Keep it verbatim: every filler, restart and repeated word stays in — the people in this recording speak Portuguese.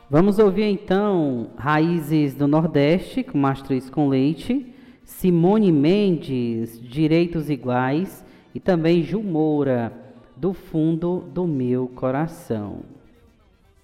Vamos ouvir então Raízes do Nordeste, com Mastruz com Leite, Simone Mendes, Direitos Iguais, e também Ju Moura, Do Fundo do Meu Coração.